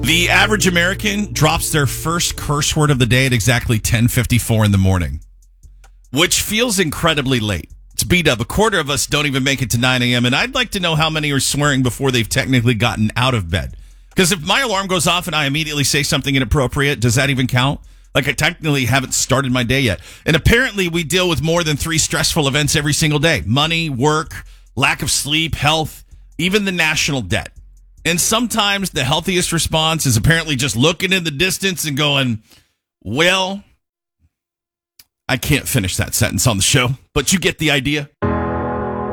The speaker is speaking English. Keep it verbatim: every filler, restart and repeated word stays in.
The average American drops their first curse word of the day at exactly ten fifty-four in the morning, which feels incredibly late. It's B-Dub. A quarter of us don't even make it to nine a.m., and I'd like to know how many are swearing before they've technically gotten out of bed. Because if my alarm goes off and I immediately say something inappropriate, does that even count? Like, I technically haven't started my day yet. And apparently we deal with more than three stressful events every single day. Money, work, lack of sleep, health, even the national debt. And sometimes the healthiest response is apparently just looking in the distance and going, well, I can't finish that sentence on the show, but you get the idea.